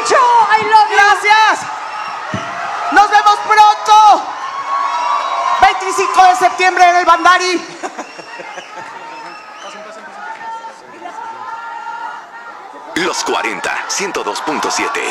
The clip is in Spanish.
Micho, I love you. Gracias. Nos vemos pronto. 25 de septiembre en el Bandari. Los 40, 102.7.